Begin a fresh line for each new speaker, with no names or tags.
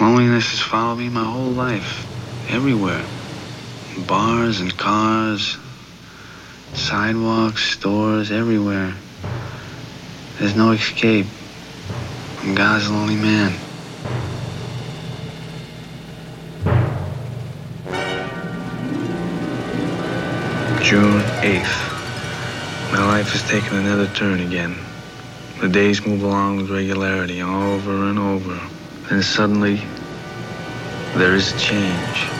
Loneliness has followed me my whole life. Everywhere. In bars and cars, sidewalks, stores, everywhere. There's no escape. I'm God's lonely man. June 8th. My life has taken another turn again. The days move along with regularity over and over. Then suddenly, there is change.